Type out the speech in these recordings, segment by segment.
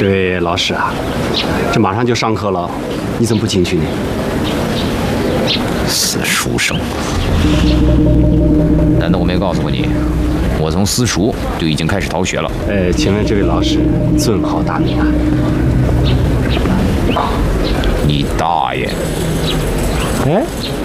这位老师啊，这马上就上课了，你怎么不进去呢？ 死书生！难道我没告诉过你，我从私塾就已经开始逃学了？ 请问这位老师尊号大名啊？ 你大爷！ 哎，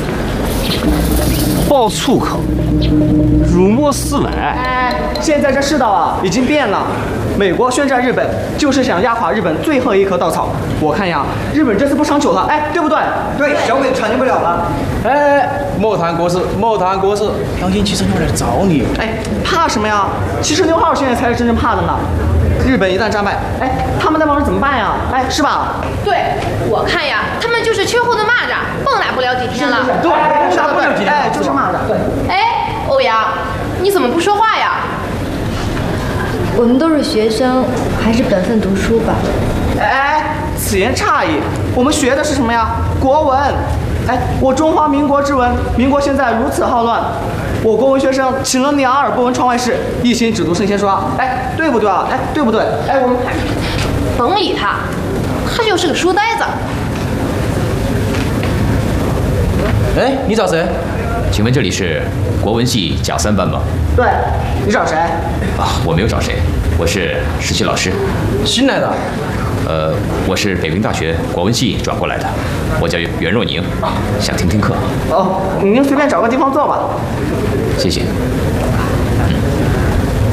爆粗口，辱没斯文。 哎，现在这世道啊，已经变了。美国宣战日本，就是想压垮日本最后一棵稻草。我看呀，日本这次不长久了，哎，对不对？ 对，小鬼喘不了了。 哎，莫谈国事，莫谈国事。当心76来找你。 哎，怕什么呀？76号现在才是真正怕的呢。日本一旦战败，哎，他们那帮人怎么办呀？哎，是吧？ 对，我看呀，他们就是秋后的蚂蚱，蹦跶不了几天了。 对，蹦跶不了几天，哎，就是蚂蚱。对。 哎，欧阳，你怎么不说话呀？ 我们都是学生，还是本分读书吧。 哎，此言差矣。我们学的是什么呀？国文。哎，我中华民国之文，民国现在如此浩乱，我国文学生请了2耳不闻窗外事，一心只读圣贤书。哎，对不对啊？哎，对不对？哎，我们甭理他，他就是个书呆子。 哎，你找谁？ 请问这里是国文系甲3班吗？ 对，你找谁？ 啊，我没有找谁，我是实习老师。 新来的？ 我是北平大学国文系转过来的，我叫袁若宁，想听听课。 哦，您随便找个地方坐吧。 谢谢。